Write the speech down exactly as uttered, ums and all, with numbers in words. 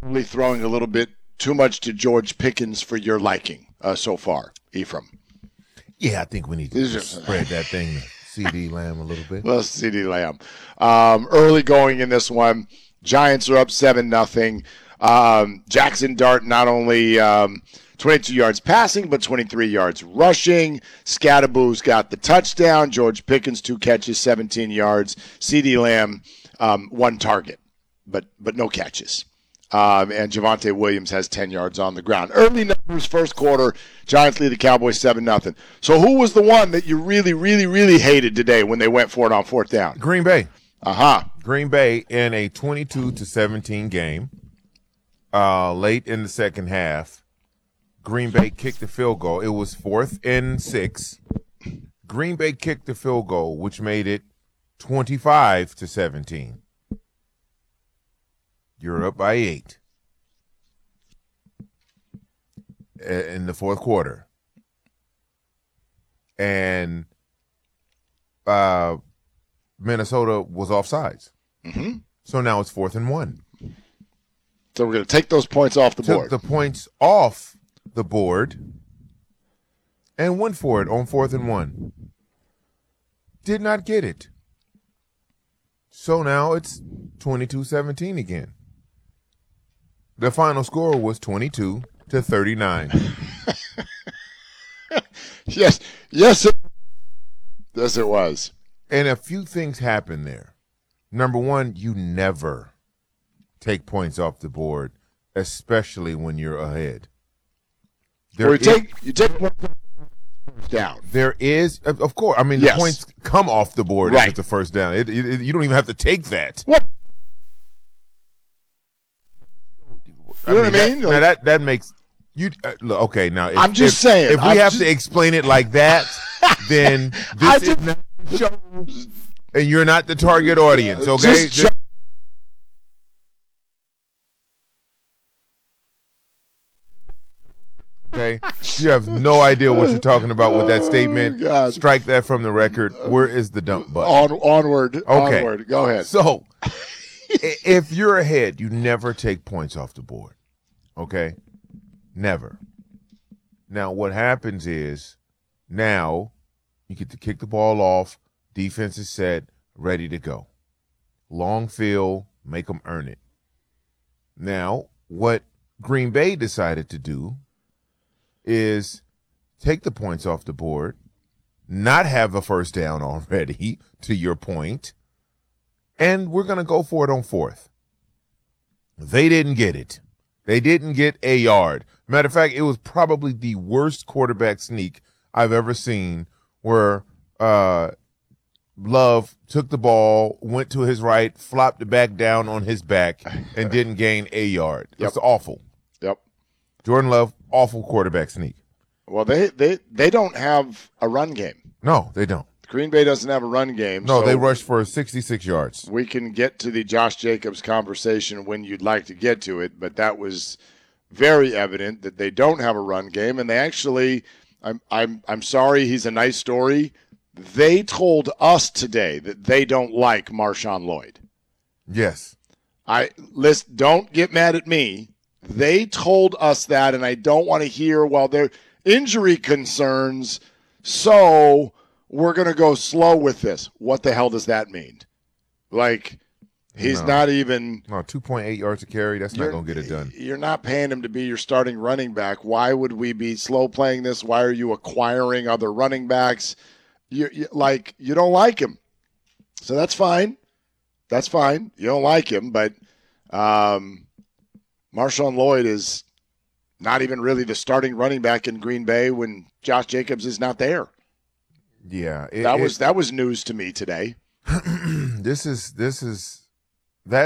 probably throwing a little bit too much to George Pickens for your liking uh, so far, Ephraim? Yeah, I think we need to just spread that thing to CeeDee Lamb a little bit. Well, CeeDee Lamb. Um, early going in this one, Giants are up seven nothing. Um, Jackson Dart not only um, twenty-two yards passing, but twenty-three yards rushing. Scatterboo's got the touchdown. George Pickens, two catches, seventeen yards. CeeDee Lamb, um, one target, but but no catches. Um, and Javonte Williams has ten yards on the ground. Early numbers, first quarter, Giants lead the Cowboys seven nothing. So who was the one that you really, really, really hated today when they went for it on fourth down? Green Bay. Uh-huh. Green Bay in a twenty-two to seventeen game. Uh, late in the second half, Green Bay kicked the field goal. It was fourth and six. Green Bay kicked the field goal, which made it twenty-five to seventeen. You're up by eight in the fourth quarter. And uh, Minnesota was offsides. Mm-hmm. So now it's fourth and one. So we're going to take those points off the Took board. the points off the board and went for it on fourth and one. Did not get it. So now it's twenty-two seventeen again. The final score was twenty-two to thirty-nine. yes, yes, it, yes, it was. And a few things happened there. Number one, you never take points off the board, especially when you're ahead. There or you is, take you take one down. There is, of course. I mean, yes. the points come off the board right. if it's the first down. It, it, you don't even have to take that. What? I you know mean, what I mean? That, now that that makes you uh, look, okay. Now, if, I'm just if, saying. If we I'm have just, to explain it like that, then this is not the show, and you're not the target audience. Okay. Just, Okay, you have no idea what you're talking about with that statement. Oh, strike that from the record. Where is the dump button? On, onward. Okay. Onward. Go ahead. So, if you're ahead, you never take points off the board. Okay? Never. Now, what happens is now you get to kick the ball off. Defense is set, ready to go. Long field, make them earn it. Now, what Green Bay decided to do is take the points off the board, not have a first down already, to your point, and we're going to go for it on fourth. They didn't get it. They didn't get a yard. Matter of fact, it was probably the worst quarterback sneak I've ever seen, where uh, Love took the ball, went to his right, flopped it back down on his back, and didn't gain a yard. Yep. It's awful. Yep. Jordan Love, awful quarterback sneak. Well, they, they, they don't have a run game. No, they don't. Green Bay doesn't have a run game. No, so they rushed for sixty-six yards. We can get to the Josh Jacobs conversation when you'd like to get to it, but that was very evident that they don't have a run game, and they actually, I'm I'm I'm sorry, he's a nice story. They told us today that they don't like Marshawn Lloyd. Yes. I listen, don't get mad at me. They told us that, and I don't want to hear, well, there injury concerns, so we're going to go slow with this. What the hell does that mean? Like, he's no. not even – No, two point eight yards a carry, that's not going to get it done. You're not paying him to be your starting running back. Why would we be slow playing this? Why are you acquiring other running backs? You, you like you don't like him. So that's fine. That's fine. You don't like him, but um, Marshawn Lloyd is not even really the starting running back in Green Bay when Josh Jacobs is not there. Yeah, it, that was it, that was news to me today. this is this is